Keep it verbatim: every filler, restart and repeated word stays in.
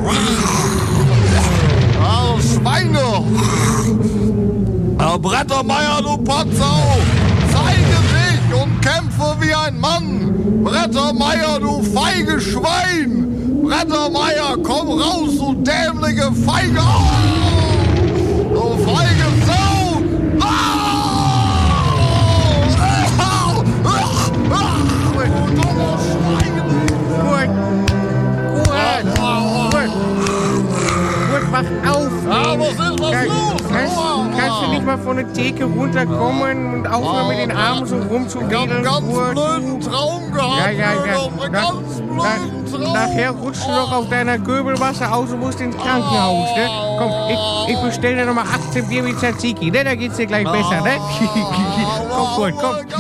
Ah, Schweine! Herr Brettermeier, du Potsau! Zeige dich und kämpfe wie ein Mann! Brettermeier, du feige Schwein! Brettermeier, komm raus, du dämliche Feige! Oh, du feige Sau! Du dummer Schwein! Gut, gut, gut, mach auf. Ah, was ist, was Kann- los? Kannst, kannst du nicht mal von der Theke runterkommen und aufhören mit den Armen so Ich hab rumzuwedeln? einen ganz Kurt? blöden Traum gehabt. Ja, ja, ja. Einen Na, ganz blöden na, Traum. nachher rutscht du noch auf deiner Göbelmasse aus und musst ins Krankenhaus, ne? Komm, ich, ich bestell dir nochmal achtzehn Bier mit Tzatziki, ne? Da geht's dir gleich besser, ne? Komm, Kurt, komm.